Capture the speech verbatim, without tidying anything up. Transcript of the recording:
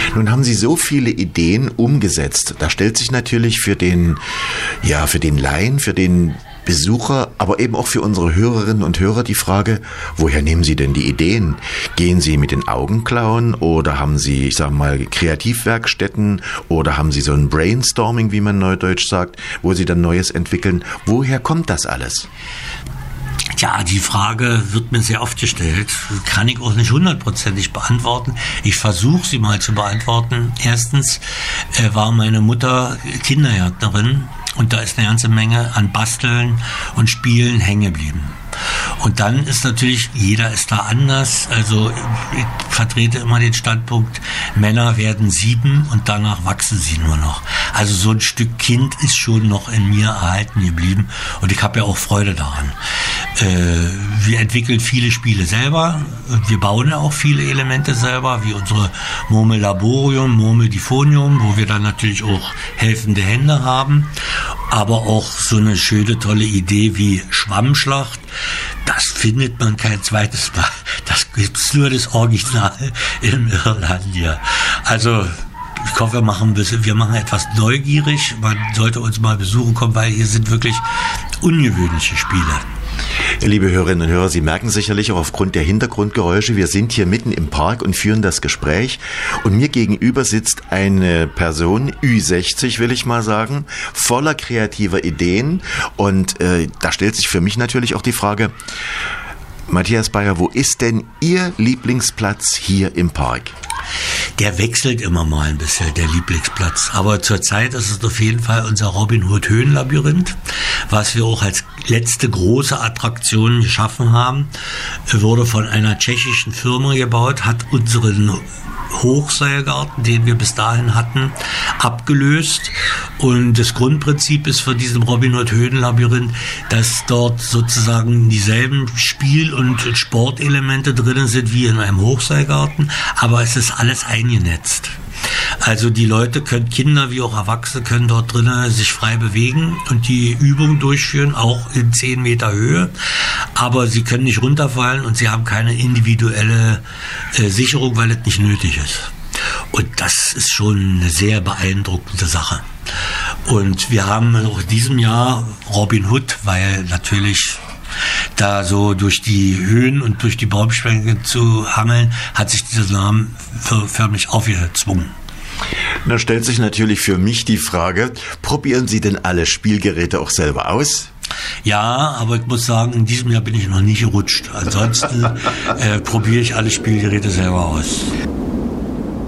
Nun haben Sie so viele Ideen umgesetzt. Da stellt sich natürlich für den, ja, für den Laien, für den Besucher, aber eben auch für unsere Hörerinnen und Hörer die Frage, woher nehmen Sie denn die Ideen? Gehen Sie mit den Augen klauen oder haben Sie, ich sag mal, Kreativwerkstätten oder haben Sie so ein Brainstorming, wie man neudeutsch sagt, wo Sie dann Neues entwickeln? Woher kommt das alles? Ja, die Frage wird mir sehr oft gestellt. Kann ich auch nicht hundertprozentig beantworten. Ich versuche sie mal zu beantworten. Erstens äh, war meine Mutter Kindergärtnerin und da ist eine ganze Menge an Basteln und Spielen hängen geblieben. Und dann ist natürlich, jeder ist da anders. Also ich vertrete immer den Standpunkt, Männer werden sieben und danach wachsen sie nur noch. Also so ein Stück Kind ist schon noch in mir erhalten geblieben und ich habe ja auch Freude daran. Äh, wir entwickeln viele Spiele selber und wir bauen ja auch viele Elemente selber, wie unsere Murmel Laborium, Murmel Diphonium, wo wir dann natürlich auch helfende Hände haben, aber auch so eine schöne, tolle Idee wie Schwammschlacht. Das findet man kein zweites Mal. Das gibt's nur das Original in Irland hier. Also ich hoffe, wir machen, wir machen etwas neugierig. Man sollte uns mal besuchen kommen, weil hier sind wirklich ungewöhnliche Spiele. Liebe Hörerinnen und Hörer, Sie merken sicherlich auch aufgrund der Hintergrundgeräusche, wir sind hier mitten im Park und führen das Gespräch. Und mir gegenüber sitzt eine Person, Ü sechzig will ich mal sagen, voller kreativer Ideen. Und äh, da stellt sich für mich natürlich auch die Frage, Matthias Bayer, wo ist denn Ihr Lieblingsplatz hier im Park? Der wechselt immer mal ein bisschen, der Lieblingsplatz. Aber zurzeit ist es auf jeden Fall unser Robin Hood Höhenlabyrinth, was wir auch als letzte große Attraktion geschaffen haben. Wurde von einer tschechischen Firma gebaut, hat unseren Hochseilgarten, den wir bis dahin hatten, abgelöst. Und das Grundprinzip ist für diesen Robin Hood Höhenlabyrinth, dass dort sozusagen dieselben Spiel- und Sportelemente drin sind wie in einem Hochseilgarten, aber es ist alles eingenetzt. Also die Leute können, Kinder wie auch Erwachsene, können dort drinnen sich frei bewegen und die Übung durchführen, auch in zehn Meter Höhe. Aber sie können nicht runterfallen und sie haben keine individuelle äh, Sicherung, weil es nicht nötig ist. Und das ist schon eine sehr beeindruckende Sache. Und wir haben auch in diesem Jahr Robin Hood, weil natürlich da so durch die Höhen und durch die Baumschwänge zu hangeln, hat sich dieser Name für, förmlich aufgezwungen. Da stellt sich natürlich für mich die Frage, probieren Sie denn alle Spielgeräte auch selber aus? Ja, aber ich muss sagen, in diesem Jahr bin ich noch nicht gerutscht. Ansonsten äh, probiere ich alle Spielgeräte selber aus.